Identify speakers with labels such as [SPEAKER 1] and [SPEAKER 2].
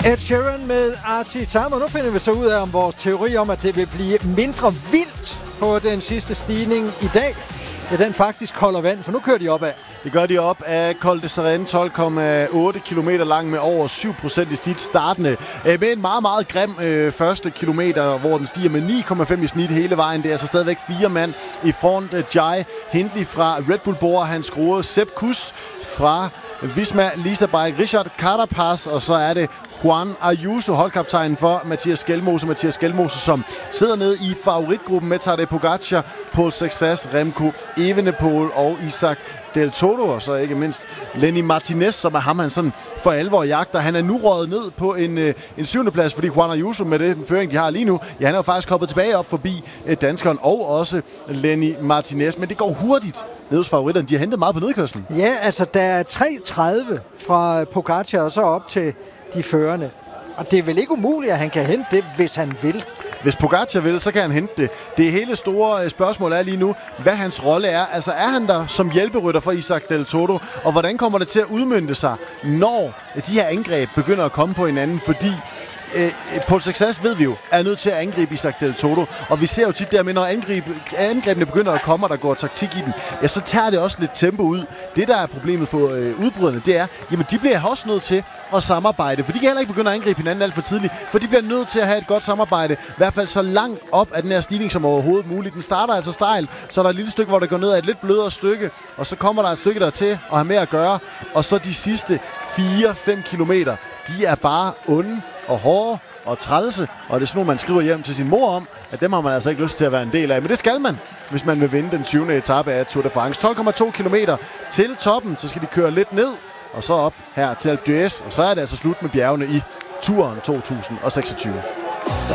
[SPEAKER 1] Ed Sheeran med Artisam, og nu finder vi så ud af, om vores teori om, at det vil blive mindre vildt på den sidste stigning i dag, ja, den faktisk holder vand, for nu kører de opad.
[SPEAKER 2] Det gør de op af Col de Seren, 12,8 km lang med over 7% i snit startende. Med en meget, meget grim første kilometer, hvor den stiger med 9,5 i snit hele vejen. Det er altså stadigvæk 4 mand i front. Jai Hindley fra Red Bull Bora, han skruer Sepp Kuss fra Visma Lease Bike, Richard Carapaz, og så er det Juan Ayuso, holdkaptajnen for Mathias Skelmose, som sidder nede i favoritgruppen med Tadej Pogacar, Paul Sexas, Remco Evenepoel og Isaac Del Toro, og så ikke mindst Lenny Martinez, som er ham, han sådan for alvor jagter. Han er nu røget ned på en 7. plads, fordi Juan Ayuso med den føring, de har lige nu, ja, han er jo faktisk hoppet tilbage op forbi danskeren og også Lenny Martinez, men det går hurtigt ned hos favoritterne. De har hentet meget på nedkørslen.
[SPEAKER 1] Ja, altså der er 3.30 fra Pogacar og så op til de førende. Og det er vel ikke umuligt, at han kan hente det, hvis han vil.
[SPEAKER 2] Hvis Pogacar vil, så kan han hente det. Det hele store spørgsmål er lige nu, hvad hans rolle er. Altså er han der som hjælperytter for Isaac Del Toro, og hvordan kommer det til at udmønte sig, når de her angreb begynder at komme på hinanden, fordi Paul Sexas, ved vi jo, er nødt til at angribe Isaac Del Toro, og vi ser jo tit dermed, når angrebene begynder at komme, og der går taktik i den, ja, så tager det også lidt tempo ud. Det, der er problemet for udbryderne, det er, jamen de bliver også nødt til at samarbejde, for de kan heller ikke begynde at angribe hinanden alt for tidligt, for de bliver nødt til at have et godt samarbejde, i hvert fald så langt op af den her stigning som overhovedet muligt. Den starter altså stejl, så er der et lille stykke, hvor der går ned af et lidt blødere stykke, og så kommer der et stykke der til at have med at gøre, og så de sidste 4-5 kilometer, de er bare onde og hårde og trælse, og det er sådan noget, man skriver hjem til sin mor om, at dem har man altså ikke lyst til at være en del af. Men det skal man, hvis man vil vinde den 20. etape af Tour de France. 12,2 km til toppen, så skal de køre lidt ned, og så op her til Alpe d'Huez, og så er det altså slut med bjergene i Touren 2026.